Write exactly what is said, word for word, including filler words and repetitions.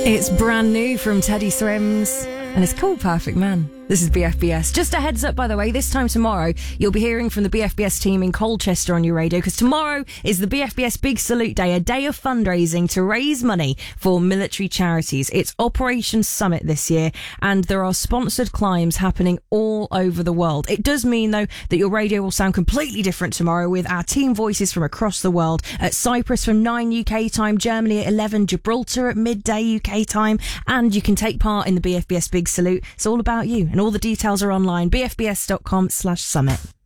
It's brand new from Teddy Swims, and it's called Perfect Man. This is B F B S. Just a heads up, by the way, this time tomorrow, you'll be hearing from the B F B S team in Colchester on your radio, because tomorrow is the B F B S Big Salute Day, a day of fundraising to raise money for military charities. It's Operation Summit this year, and there are sponsored climbs happening all over the world. It does mean, though, that your radio will sound completely different tomorrow, with our team voices from across the world at Cyprus from nine U K time, Germany at eleven, Gibraltar at midday U K time, and you can take part in the B F B S Big Salute. It's all about you, and all the details are online, b f b s dot com slash summit.